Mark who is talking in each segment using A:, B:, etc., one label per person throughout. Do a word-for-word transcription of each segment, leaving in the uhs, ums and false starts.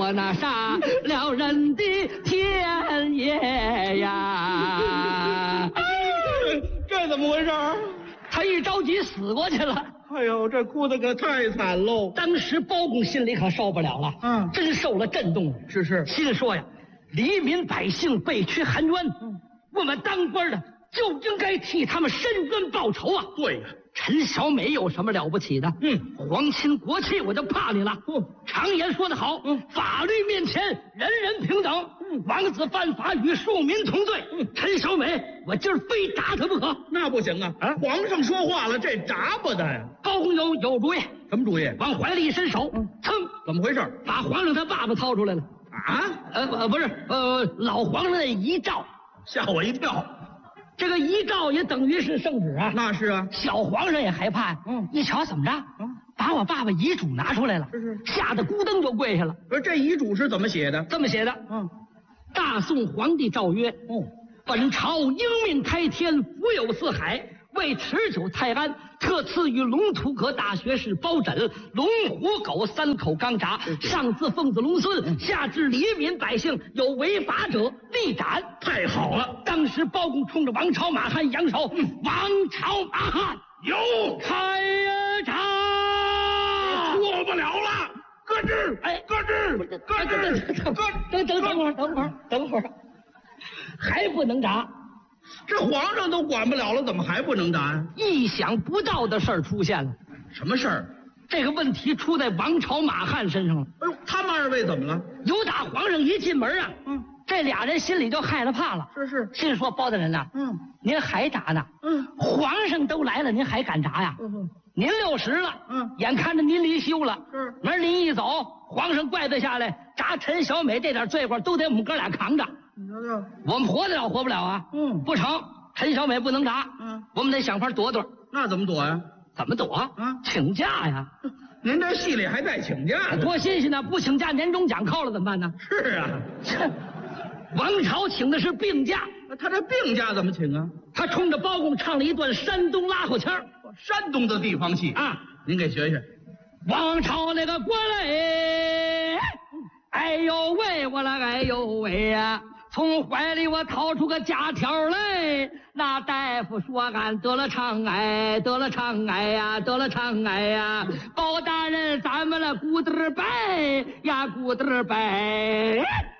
A: 我那杀了人的天爷呀！
B: 这怎么回事？
A: 他一着急死过去了。
B: 哎呦，这哭的可太惨喽！
A: 当时包公心里可受不了了，
B: 嗯，
A: 真受了震动了。
B: 是是，
A: 心说呀，黎民百姓被屈含冤，嗯，我们当官的就应该替他们伸冤报仇啊！
B: 对呀，
A: 陈小美有什么了不起的？
B: 嗯，
A: 皇亲国戚我就怕你了。
B: 嗯，
A: 常言说得好，嗯，法律面前人人平等。嗯，王子犯法与庶民同罪。嗯，陈小美，我今儿非打他不可。
B: 那不行啊！啊，皇上说话了，这铡不得呀。
A: 包公有有主意，
B: 什么主意？
A: 往怀里一伸手，嗯，噌，
B: 怎么回事？
A: 把皇上他爸爸掏出来了。
B: 啊？
A: 呃呃，不是，呃，老皇上的遗诏，
B: 吓我一跳。
A: 这个遗诏也等于是圣旨啊。
B: 那是啊，
A: 小皇上也害怕。嗯，一瞧怎么着？嗯，把我爸爸遗嘱拿出来了。
B: 是是，
A: 吓得咕噔就跪下了。
B: 而这遗嘱是怎么写的？
A: 这么写的。嗯，大宋皇帝诏曰：哦，本朝应命开天，福有四海。为持久泰安，特赐予龙图阁大学士包拯、龙虎狗三口钢闸，上自奉子龙孙，下至黎民百姓，有违法者立斩。
B: 太好了！
A: 当时包公冲着王朝马汉扬手，嗯、王朝马汉
B: 有
A: 开闸，
B: 过不了了，咯吱，哎，咯吱，咯吱，咯，
A: 等等等会儿，等会儿，等会儿，还不能闸。
B: 这皇上都管不了了，怎么还不能答呀？
A: 意想不到的事儿出现了。
B: 什么事儿？
A: 这个问题出在王朝马汉身上了。
B: 哎呦，他们二位怎么了？
A: 有打皇上一进门啊，嗯，这俩人心里就害了怕了。
B: 是是，
A: 心说包大人呐，嗯，您还炸呢？嗯，皇上都来了，您还敢炸呀？嗯，您六十了，嗯，眼看着您离休了，是，明儿您一走，皇上怪罪下来，炸陈小美这点罪过都得我们哥俩扛着。
B: 你瞧瞧，
A: 我们活得了活不了啊？嗯，不成，陈小美不能炸，嗯，我们得想法躲躲。
B: 那怎么躲呀？
A: 怎么躲？啊，请假呀！
B: 您这戏里还带请假，
A: 多新鲜呢！不请假，年终奖扣了怎么办呢？
B: 是啊，
A: 王朝请的是病假，
B: 他这病假怎么请啊？
A: 他冲着包公唱了一段山东拉口腔，
B: 山东的地方戏啊，您给学学。
A: 王朝那个国嘞，哎呦喂，我了哎呦喂呀！从怀里我掏出个假条来，那大夫说俺得了肠癌，得了肠癌呀，得了肠癌呀！包大人，咱们了咕嘚拜呀，咕嘚拜。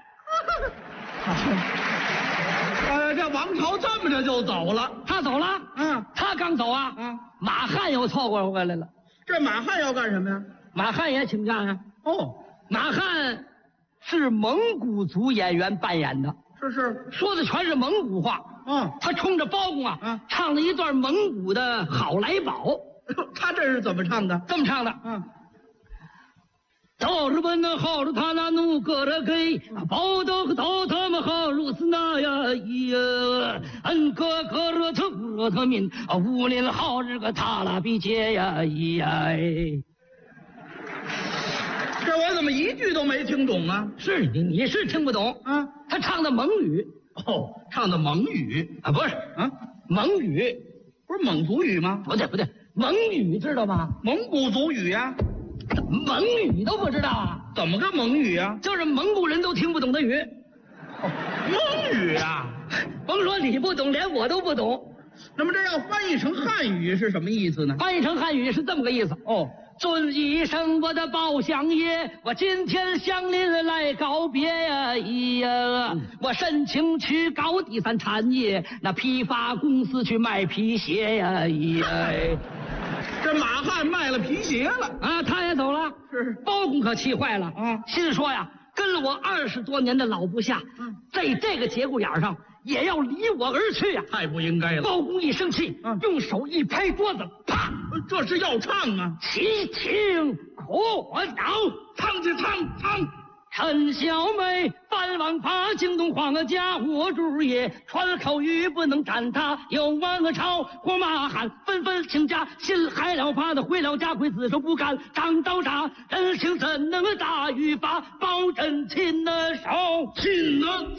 B: 呃，这王朝这么着就走了，
A: 他走了，嗯，他刚走啊，嗯，马汉又凑过回来了。
B: 这马汉要干什么呀？
A: 马汉也请假呀。哦，马汉是蒙古族演员扮演的。
B: 是是，
A: 说的全是蒙古话。嗯，他冲着包公啊，嗯，唱了一段蒙古的《好来宝》。
B: 他这是怎么唱的？
A: 这么唱的。嗯，到日本那好了他那努个了给，包都到他们好如此那呀呀，恩哥哥热特热特民啊，武林好日个他拉比杰呀呀。
B: 这我怎么一句都没听懂啊？
A: 是你你是听不懂啊？他唱的蒙语。
B: 哦，唱的蒙语
A: 啊？不是啊，蒙语
B: 不是蒙族语吗？
A: 不对不对，蒙语知道吗？
B: 蒙古族语呀、
A: 啊，蒙语都不知道啊？
B: 怎么个蒙语啊？
A: 就是蒙古人都听不懂的语。
B: 哦、蒙语啊？
A: 甭说你不懂，连我都不懂。
B: 那么这要翻译成汉语是什么意思呢？
A: 翻译成汉语是这么个意思。哦。尊一声我的包相爷，我今天向您来告别呀！咿呀，嗯、我申请去搞第三产业，那批发公司去卖皮鞋呀！咿呀，
B: 这马汉卖了皮鞋了
A: 啊，他也走了。是，包公可气坏了啊，心说呀，跟了我二十多年的老部下，嗯，在这个节骨眼上也要离我而去呀、啊，
B: 太不应该了。
A: 包公一生气，嗯，用手一拍桌子，啪！
B: 这是要唱啊！
A: 齐听可恼，
B: 唱去唱唱。
A: 陈小美翻王法，惊动皇家我主也，传口语不能斩他，有王朝或马汉纷纷请假，心害了怕的回了家会自首不干，张刀杀人情怎能大于法，包拯擒了手，擒了。